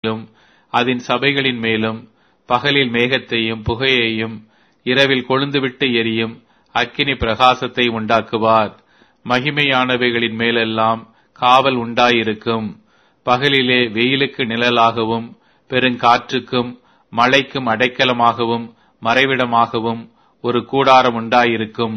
அதன் சபைகளின் மேலும் பகலில் மேகத்தையும் புகையையும் இரவில் கொழுந்துவிட்டு எரியும் அக்கினி பிரகாசத்தை உண்டாக்குவார். மகிமையானவைகளின் மேலெல்லாம் காவல் உண்டாயிருக்கும். பகலிலே வெயிலுக்கு நிழலாகவும் பெருங்காற்றுக்கும் மழைக்கும் அடைக்கலமாகவும் மறைவிடமாகவும் ஒரு கூடாரம் உண்டாயிருக்கும்.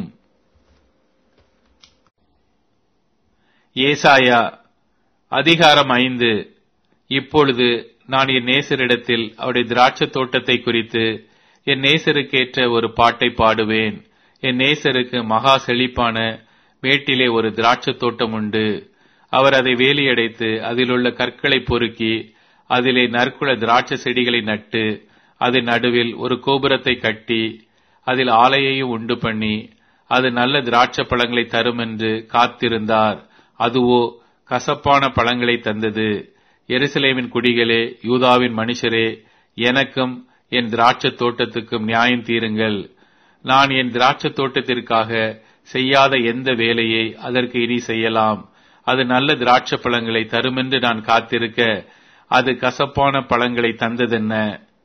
ஏசாயா அதிகாரம் 5. இப்பொழுது நான் என் நேசரிடத்தில் அவருடைய திராட்சை தோட்டத்தை குறித்து என் நேசருக்கேற்ற ஒரு பாட்டை பாடுவேன். என் நேசருக்கு மகா செழிப்பான மேட்டிலே ஒரு திராட்சை தோட்டம் உண்டு. அவர் அதை வேலியடைத்து அதிலுள்ள கற்களை பொறுக்கி அதிலே நற்குல திராட்சை செடிகளை நட்டு அதன் நடுவில் ஒரு கோபுரத்தை கட்டி அதில் ஆலையையும் உண்டு பண்ணி அது நல்ல திராட்சை பழங்களை தரும் என்று காத்திருந்தார். அதுவோ கசப்பான பழங்களை தந்தது. எருசலேமின் குடிகளே, யூதாவின் மனுஷரே, எனக்கும் என் திராட்சை தோட்டத்துக்கும் நியாயம் தீருங்கள். நான் என் திராட்சை தோட்டத்திற்காக செய்யாத எந்த வேலையை அதற்கு இனி செய்யலாம்? அது நல்ல திராட்சை பழங்களை தருமென்று நான் காத்திருக்க அது கசப்பான பழங்களை தந்ததென்ன?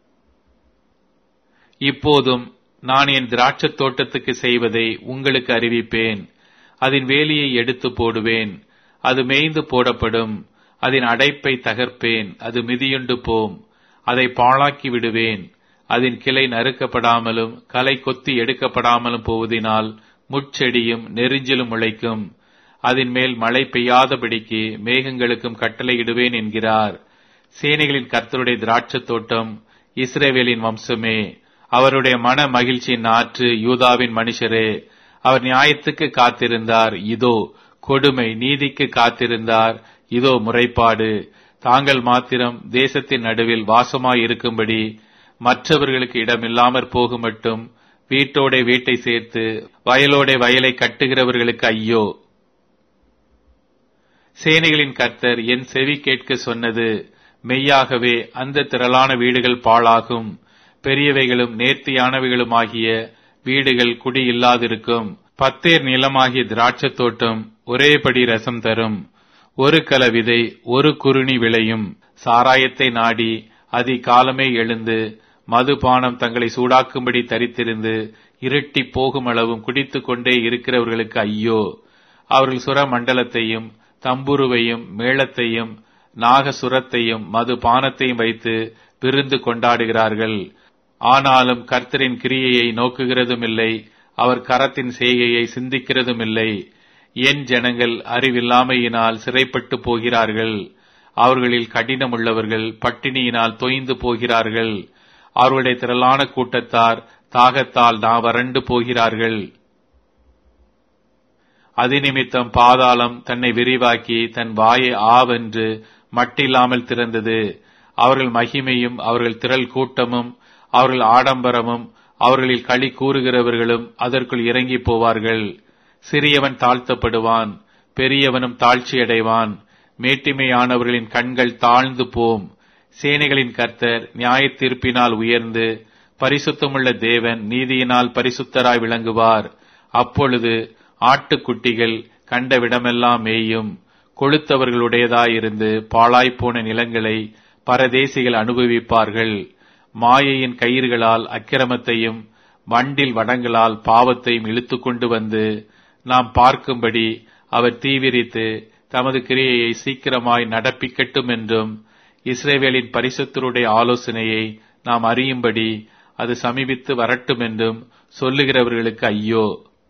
இப்போதும் நான் என் திராட்சை தோட்டத்துக்கு செய்வதை உங்களுக்கு அறிவிப்பேன். அதன் வேலியை எடுத்து போடுவேன், அது மேய்ந்து போடப்படும். அதன் அடைப்பை தகர்ப்பேன், அது மிதியுண்டு போம். அதை பாழாக்கி விடுவேன். அதன் கிளை நறுக்கப்படாமலும் களை கொத்தி எடுக்கப்படாமலும் போவதினால் முட்செடியும் நெரிஞ்சிலும் முளைக்கும். அதன் மேல் மழை பெய்யாதபடிக்கு மேகங்களுக்கும் கட்டளையிடுவேன் என்கிறார். சேனைகளின் கர்த்தருடைய திராட்சை தோட்டம் இஸ்ரவேலின் வம்சமே. அவருடைய மன மகிழ்ச்சியின் நாற்று யூதாவின் மனுஷரே. அவர் நியாயத்துக்கு காத்திருந்தார், இதோ கொடுமை. நீதிக்கு காத்திருந்தார், இதோ முறைப்பாடு. தாங்கள் மாத்திரம் தேசத்தின் நடுவில் வாசமாயிருக்கும்படி மற்றவர்களுக்கு இடமில்லாமற் போகுமட்டும் வீட்டோட வீட்டை சேர்த்து வயலோட வயலை கட்டுகிறவர்களுக்கு ஐயோ. சேனைகளின் கர்த்தர் என் செவி கேட்க சொன்னது மெய்யாகவே அந்த திரளான வீடுகள் பாழாகும். பெரியவைகளும் நேர்த்தியானவைகளுமாகிய வீடுகள் குடியில்லாதிருக்கும். 10 ஏர் நிலமாகிய திராட்சை தோட்டம் ஒரேபடி ரசம் தரும். ஒரு கல விதை ஒரு குறுணி விளையும். சாராயத்தை நாடி அதிகாலமே எழுந்து மதுபானம் தங்களை சூடாக்கும்படி தரித்திருந்து இருட்டி போகும் அளவும் குடித்துக் கொண்டே இருக்கிறவர்களுக்கு ஐயோ. அவர்கள் சுர மண்டலத்தையும் தம்புருவையும் மேளத்தையும் நாகசுரத்தையும் மதுபானத்தையும் வைத்து விருந்து கொண்டாடுகிறார்கள். ஆனாலும் கர்த்தரின் கிரியையை நோக்குகிறதும் இல்லை, அவர் கரத்தின் செய்கையை சிந்திக்கிறதும் இல்லை. என் ஜனங்கள் அறிவில்லாமையினால் சிறைப்பட்டு போகிறார்கள். அவர்களில் கடினம் உள்ளவர்கள் பட்டினியினால் தொய்ந்து போகிறார்கள். அவர்களுடைய திரளான கூட்டத்தார் தாகத்தால் வறண்டு போகிறார்கள். அதிநிமித்தம் பாதாளம் தன்னை விரிவாக்கி தன் வாயை ஆவென்று மட்டில்லாமல் திறந்தது. அவர்கள் மகிமையும் அவர்கள் திரள் கூட்டமும் அவர்கள் ஆடம்பரமும் அவர்களில் களி கூறுகிறவர்களும் அதற்குள் இறங்கி போவார்கள். சிறியவன் தாழ்த்தப்படுவான், பெரியவனும் தாழ்ச்சியடைவான். மேட்டிமையானவர்களின் கண்கள் தாழ்ந்து போம். சேனைகளின் கர்த்தர் நியாய தீர்ப்பினால் உயர்ந்து பரிசுத்தமுள்ள தேவன் நீதியினால் பரிசுத்தராய் விளங்குவார். அப்பொழுது ஆட்டுக்குட்டிகள் கண்டவிடமெல்லாம் மேயும். கொழுத்தவர்களுடையதாயிருந்து பாழாய்ப்போன நிலங்களை பரதேசிகள் அனுபவிப்பார்கள். மாயையின் கயிறுகளால் அக்கிரமத்தையும் வண்டில் வடங்களால் பாவத்தையும் இழுத்து கொண்டு வந்து நாம் பார்க்கும்படி அவர் தீவிரித்து தமது கிரியையை சீக்கிரமாய் நடப்பிக்கட்டும் என்றும் இஸ்ரவேலின் பரிசுத்தருடைய ஆலோசனையை நாம் அறியும்படி அது சமீபித்து வரட்டும் என்றும் சொல்லுகிறவர்களுக்கு ஐயோ.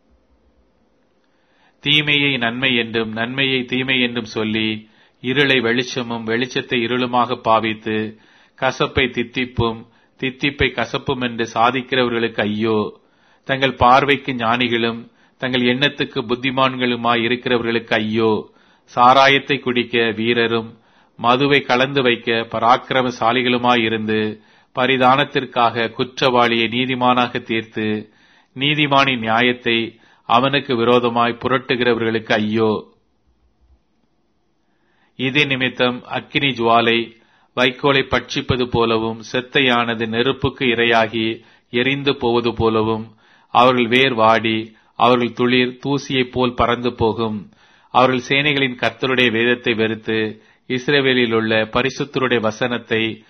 தீமையை நன்மை என்றும் நன்மையை தீமை என்றும் சொல்லி இருளை வெளிச்சமும் வெளிச்சத்தை இருளுமாக பாவித்து கசப்பை தித்திப்பும் தித்திப்பை கசப்பும் என்று சாதிக்கிறவர்களுக்கு ஐயோ. தங்கள் பார்வைக்கு ஞானிகளும் தங்கள் எண்ணத்துக்கு புத்திமான்களுமாய் இருக்கிறவர்களுக்கு ஐயோ. சாராயத்தை குடிக்க வீரரும் மதுவை கலந்து வைக்க பராக்கிரமசாலிகளுமாயிருந்து பரிதானத்திற்காக குற்றவாளியை நீதிமானாக தீர்த்து நீதிமானின் நியாயத்தை அவனுக்கு விரோதமாய் புரட்டுகிறவர்களுக்கு ஐயோ. இதே நிமித்தம் அக்கினி ஜுவாலை வைக்கோலை பட்சிப்பது போலவும் செத்தையானது நெருப்புக்கு இரையாகி எரிந்து போவது போலவும் அவர்கள் வேர் வாடி அவர்கள் துளிர் தூசியைப் போல் பறந்து போகும். அவர்கள் சேனைகளின் கர்த்தருடைய வேதத்தை வெறுத்து இஸ்ரவேலில் உள்ள பரிசுத்தருடைய வசனத்தை